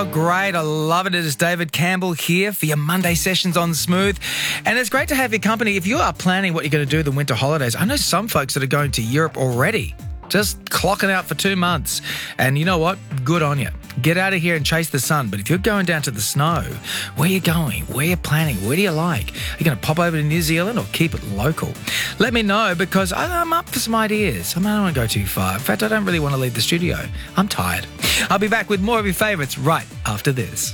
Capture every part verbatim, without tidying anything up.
how great. I love it. It is David Campbell here for your Monday sessions on Smooth. And it's great to have your company. If you are planning what you're going to do the winter holidays, I know some folks that are going to Europe already, just clocking out for two months. And you know what? Good on you. Get out of here and chase the sun. But if you're going down to the snow, where are you going? Where are you planning? Where do you like? Are you going to pop over to New Zealand or keep it local? Let me know, because I'm up for some ideas. I mean, I don't want to go too far. In fact, I don't really want to leave the studio. I'm tired. I'll be back with more of your favourites right after this.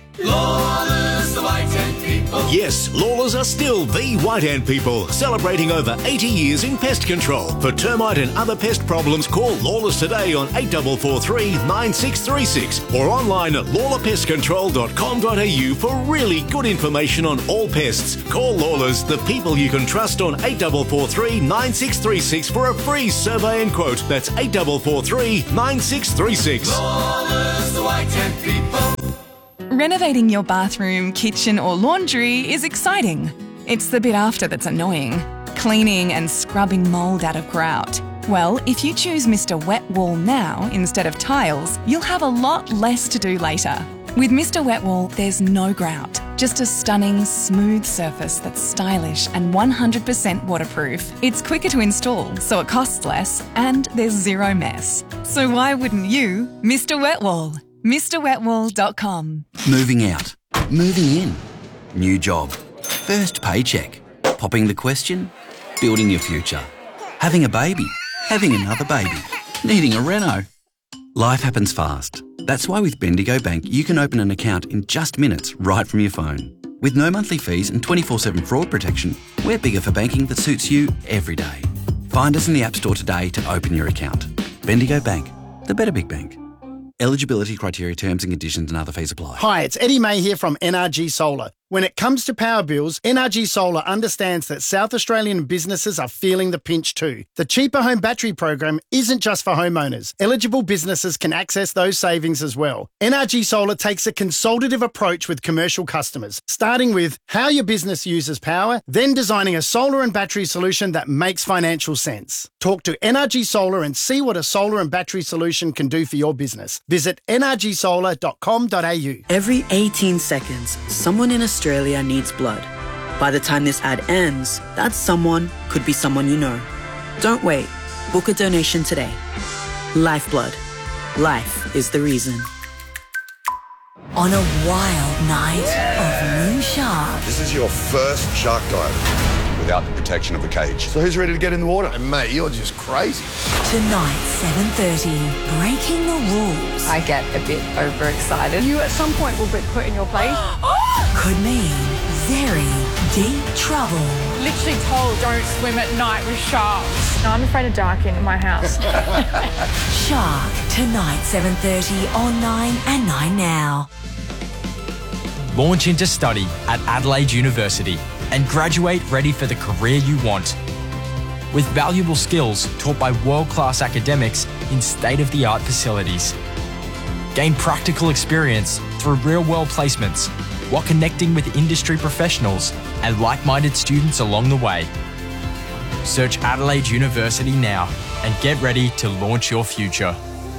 Lawlers, the White Ant People. Yes, Lawlers are still the White Ant People, celebrating over eighty years in pest control. For termite and other pest problems, call Lawlers today on eight four four three, nine six three six or online at lawler pest control dot com dot a u for really good information on all pests. Call Lawlers, the people you can trust, on eight four four three, nine six three six for a free survey and quote. That's eight four four three, nine six three six. Lawlers, the White Ant People. Renovating your bathroom, kitchen or laundry is exciting. It's the bit after that's annoying. Cleaning and scrubbing mould out of grout. Well, if you choose Mister Wet Wall now instead of tiles, you'll have a lot less to do later. With Mister Wet Wall, there's no grout. Just a stunning, smooth surface that's stylish and one hundred percent waterproof. It's quicker to install, so it costs less, and there's zero mess. So why wouldn't you? Mister Wet Wall. Mr Wet Wall dot com. Moving out. Moving in. New job. First paycheck. Popping the question. Building your future. Having a baby. Having another baby. Needing a reno. Life happens fast. That's why with Bendigo Bank you can open an account in just minutes right from your phone. With no monthly fees and twenty-four seven fraud protection, we're bigger for banking that suits you every day. Find us in the App Store today to open your account. Bendigo Bank. The better big bank. Eligibility criteria, terms and conditions and other fees apply. Hi, it's Eddie May here from N R G Solar. When it comes to power bills, N R G Solar understands that South Australian businesses are feeling the pinch too. The Cheaper Home Battery program isn't just for homeowners. Eligible businesses can access those savings as well. N R G Solar takes a consultative approach with commercial customers, starting with how your business uses power, then designing a solar and battery solution that makes financial sense. Talk to N R G Solar and see what a solar and battery solution can do for your business. Visit n r g solar dot com dot a u. Every eighteen seconds, someone in Australia needs blood. By the time this ad ends, that someone could be someone you know. Don't wait. Book a donation today. Lifeblood. Life is the reason. On a wild night of moon sharks. This is your first shark dive without the protection of a cage. So who's ready to get in the water? And mate, you're just crazy. Tonight, seven thirty, Breaking the Rules. I get a bit overexcited. You at some point will be put in your place. Could mean very deep trouble. Literally told don't swim at night with sharks. No, I'm afraid of dark in my house. Shark, tonight, seven thirty on Nine and Nine Now. Launch into study at Adelaide University and graduate ready for the career you want. With valuable skills taught by world-class academics in state-of-the-art facilities. Gain practical experience through real-world placements while connecting with industry professionals and like-minded students along the way. Search Adelaide University now and get ready to launch your future.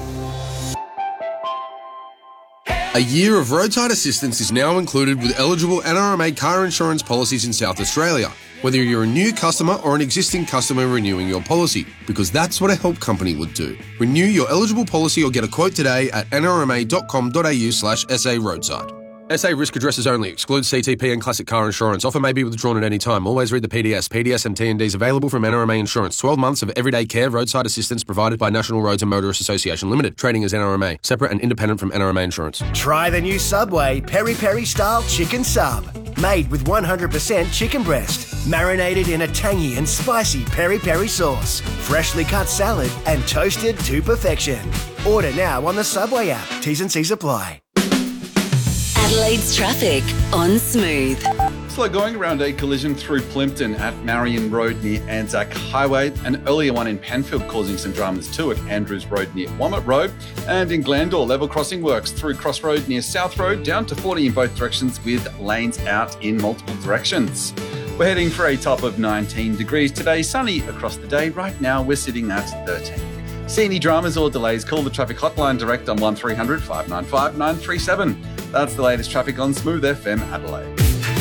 A year of roadside assistance is now included with eligible N R M A car insurance policies in South Australia, whether you're a new customer or an existing customer renewing your policy, because that's what a help company would do. Renew your eligible policy or get a quote today at n r m a dot com dot a u slash s a roadside. S A risk addresses only. Excludes C T P and classic car insurance. Offer may be withdrawn at any time. Always read the P D S. P D S and T and Ds available from N R M A Insurance. twelve months of everyday care roadside assistance provided by National Roads and Motorists Association Limited. Trading as N R M A. Separate and independent from N R M A Insurance. Try the new Subway Peri Peri Style Chicken Sub. Made with one hundred percent chicken breast. Marinated in a tangy and spicy peri peri sauce. Freshly cut salad and toasted to perfection. Order now on the Subway app. T's and C's apply. Adelaide's traffic on Smooth. Slow going around a collision through Plympton at Marion Road near Anzac Highway. An earlier one in Penfield causing some dramas too at Andrews Road near Wommat Road. And in Glandore, level crossing works through Cross Road near South Road down to forty in both directions with lanes out in multiple directions. We're heading for a top of nineteen degrees today. Sunny across the day. Right now we're sitting at thirteen. See any dramas or delays, call the traffic hotline direct on one three hundred, five nine five, nine three seven. That's the latest traffic on Smooth F M Adelaide.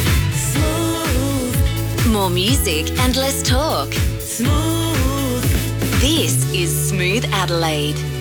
More music and less talk. Smooth. This is Smooth Adelaide.